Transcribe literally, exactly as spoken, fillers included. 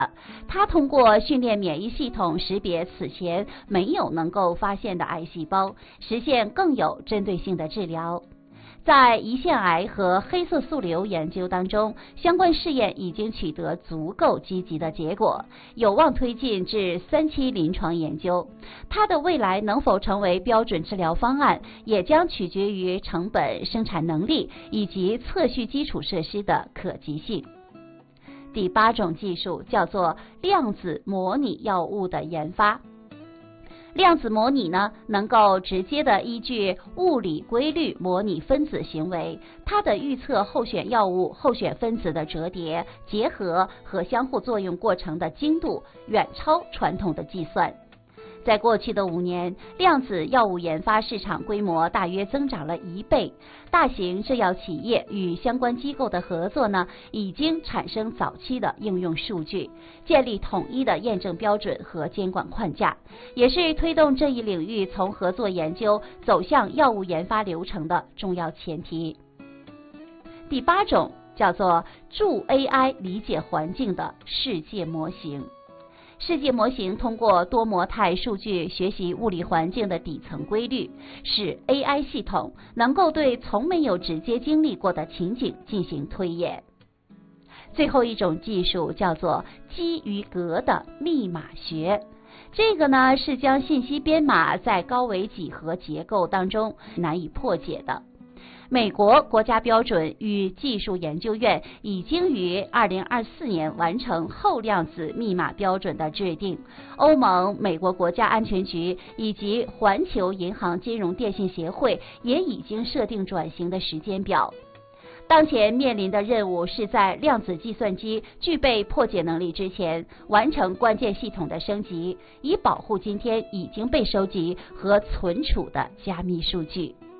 它通过训练免疫系统识别此前没有能够发现的癌细胞，实现更有针对性的治疗。在胰腺癌和黑色素瘤研究当中，相关试验已经取得足够积极的结果，有望推进至三期临床研究。它的未来能否成为标准治疗方案，也将取决于成本、生产能力以及测序基础设施的可及性。第八种技术叫做量子模拟药物的研发。量子模拟呢，能够直接的依据物理规律模拟分子行为，它的预测候选药物、候选分子的折叠、结合和相互作用过程的精度远超传统的计算。在过去的五年，量子药物研发市场规模大约增长了一倍。大型制药企业与相关机构的合作呢，已经产生早期的应用数据，建立统一的验证标准和监管框架，也是推动这一领域从合作研究走向药物研发流程的重要前提。第八种叫做助 A I 理解环境的世界模型。世界模型通过多模态数据学习物理环境的底层规律，使 A I 系统能够对从没有直接经历过的情景进行推演。最后一种技术叫做基于格的密码学，这个呢是将信息编码在高维几何结构当中难以破解的。美国国家标准与技术研究院已经于二零二四年完成后量子密码标准的制定，欧盟、美国国家安全局以及环球银行金融电信协会也已经设定转型的时间表。当前面临的任务是在量子计算机具备破解能力之前，完成关键系统的升级，以保护今天已经被收集和存储的加密数据。